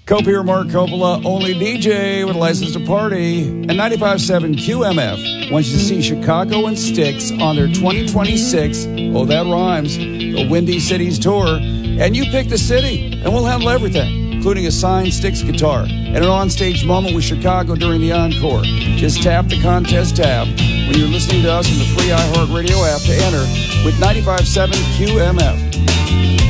Cope here, Mark Coppola, only DJ with a license to party. And 95.7 QMF wants you to see Chicago and Styx on their 2026, oh that rhymes, the Windy Cities Tour. And you pick the city, and we'll handle everything, including a signed Styx guitar and an onstage moment with Chicago during the encore. Just tap the contest tab when you're listening to us in the free iHeartRadio app to enter with 95.7 QMF.